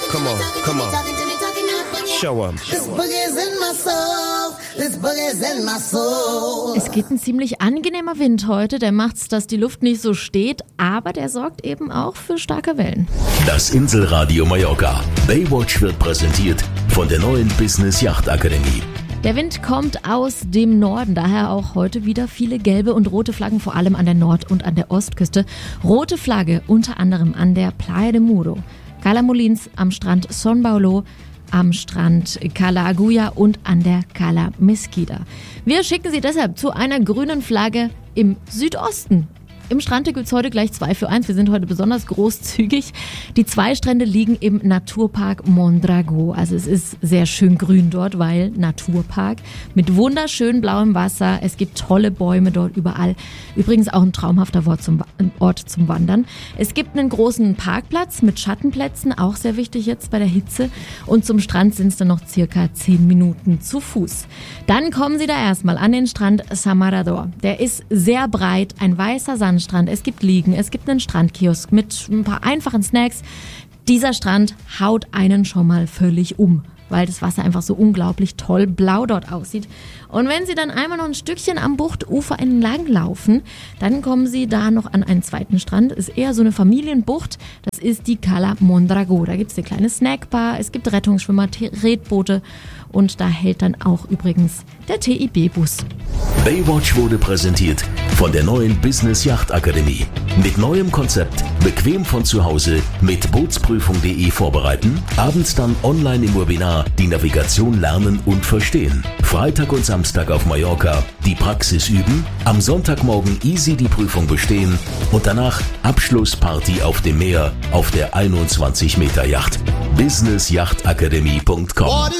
Come on, come on. Show 'em. This boogie's in my soul. This boogie's in my soul. Es geht ein ziemlich angenehmer Wind heute, der macht's, dass die Luft nicht so steht, aber der sorgt eben auch für starke Wellen. Das Inselradio Mallorca. Baywatch wird präsentiert von der neuen Business Yacht Akademie. Der Wind kommt aus dem Norden, daher auch heute wieder viele gelbe und rote Flaggen, vor allem an der Nord- und an der Ostküste. Rote Flagge unter anderem an der Playa de Muro, Cala Molins, am Strand Son Paulo, am Strand Cala Agulla und an der Cala Mesquida. Wir schicken Sie deshalb zu einer grünen Flagge im Südosten. Im Strandtipp gibt es heute gleich 2 für 1. Wir sind heute besonders großzügig. Die 2 Strände liegen im Naturpark Mondragó. Also es ist sehr schön grün dort, weil Naturpark mit wunderschön blauem Wasser. Es gibt tolle Bäume dort überall. Übrigens auch ein traumhafter Ort zum Wandern. Es gibt einen großen Parkplatz mit Schattenplätzen, auch sehr wichtig jetzt bei der Hitze. Und zum Strand sind es dann noch circa 10 Minuten zu Fuß. Dann kommen Sie da erstmal an den Strand Samarador. Der ist sehr breit, ein weißer Sandstrand. Es gibt Liegen, es gibt einen Strandkiosk mit ein paar einfachen Snacks. Dieser Strand haut einen schon mal völlig um, weil das Wasser einfach so unglaublich toll blau dort aussieht. Und wenn Sie dann einmal noch ein Stückchen am Buchtufer entlang laufen, dann kommen Sie da noch an einen zweiten Strand. Ist eher so eine Familienbucht. Das ist die Cala Mondragó. Da gibt es eine kleine Snackbar, es gibt Rettungsschwimmer, Tretboote und da hält dann auch übrigens der TIB-Bus. Baywatch wurde präsentiert von der neuen Business Yacht Akademie. Mit neuem Konzept, bequem von zu Hause, mit Bootsprüfung.de vorbereiten, abends dann online im Webinar die Navigation lernen und verstehen. Freitag und Samstag auf Mallorca die Praxis üben, am Sonntagmorgen easy die Prüfung bestehen und danach Abschlussparty auf dem Meer auf der 21 Meter Yacht. businessyachtakademie.com